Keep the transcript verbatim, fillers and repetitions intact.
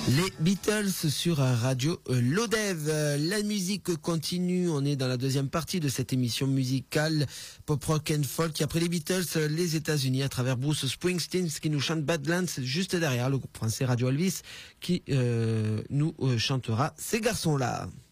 Les Beatles sur Radio Lodève. La musique continue. On est dans la deuxième partie de cette émission musicale pop rock and folk. Après les Beatles, les États-Unis à travers Bruce Springsteen qui nous chante Badlands, juste derrière le groupe français Radio Elvis qui euh, nous euh, chantera ces garçons-là.